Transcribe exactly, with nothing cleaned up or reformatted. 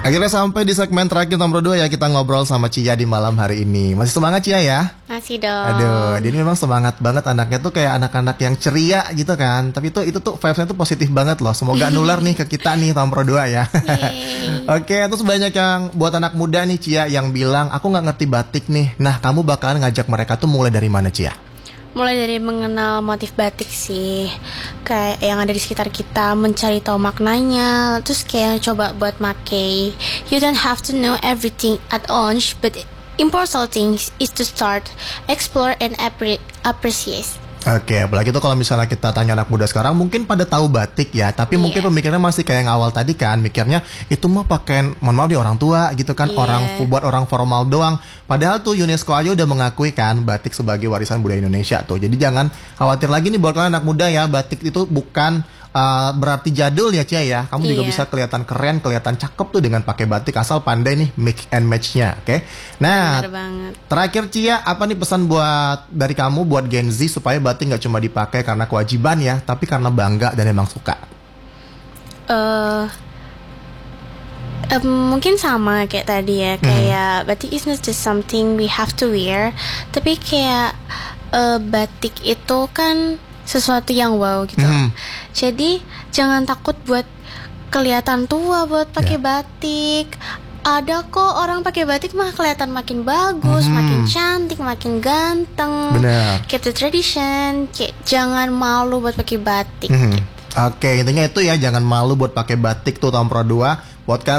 Akhirnya sampai di segmen terakhir nomor dua ya, kita ngobrol sama Cia di malam hari ini. Masih semangat Cia ya? Masih dong. Aduh, dia ini memang semangat banget anaknya tuh, kayak anak-anak yang ceria gitu kan. Tapi itu itu tuh vibes-nya tuh positif banget loh. Semoga nular nih ke kita nih nomor dua ya. Oke, terus banyak yang buat anak muda nih Cia yang bilang aku nggak ngerti batik nih. Nah, kamu bakalan ngajak mereka tuh mulai dari mana Cia? Mulai dari mengenal motif batik sih, kayak yang ada di sekitar kita, mencari tahu maknanya, terus kayak coba buat make. You don't have to know everything at once, but important thing is to start, explore and appre- appreciate. Oke, apalagi tuh kalau misalnya kita tanya anak muda sekarang, mungkin pada tahu batik ya, tapi yeah. mungkin pemikirannya masih kayak yang awal tadi kan, mikirnya itu mah pakaian, mohon maaf di orang tua gitu kan, yeah. orang buat orang formal doang. Padahal tuh UNESCO aja udah mengakui kan batik sebagai warisan budaya Indonesia tuh. Jadi jangan khawatir lagi nih buat kalian anak muda ya, batik itu bukan Uh, berarti jadul ya Cia ya. Kamu juga iya. bisa kelihatan keren, kelihatan cakep tuh dengan pakai batik, asal pandai nih mix and match-nya. Oke. Okay? Nah, terakhir Cia, apa nih pesan buat dari kamu buat Gen Z supaya batik nggak cuma dipakai karena kewajiban ya, tapi karena bangga dan emang suka? Uh, um, mungkin sama kayak tadi ya, kayak hmm. batik is not just something we have to wear, tapi kayak uh, batik itu kan sesuatu yang wow gitu. Mm. Jadi jangan takut buat kelihatan tua buat pakai yeah. batik. Ada kok orang pakai batik mah kelihatan makin bagus, mm. makin cantik, makin ganteng. Benar. Keep the tradition. Kayak jangan malu buat pakai batik. Mm. Oke, okay, intinya itu ya, jangan malu buat pakai batik tuh tahun pro dua. Buat